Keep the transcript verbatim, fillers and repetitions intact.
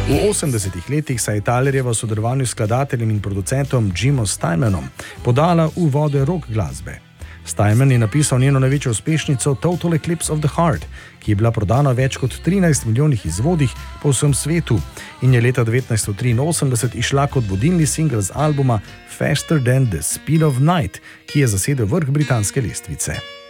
V osemdesetih letih se je Tylerjeva v sodelovanju s skladateljem in producentom Jimom Steinmanom podala v vode rock glasbe. Steinman je napisal njeno največjo uspešnico Total Eclipse of the Heart, ki je bila prodana v več kot trinajst milijonih izvodih po vsem svetu in je leta devetnajststo triinosemdeset išla kot vodilni singel z albuma Faster Than the Speed of Night, ki je zasedel vrh britanske lestvice.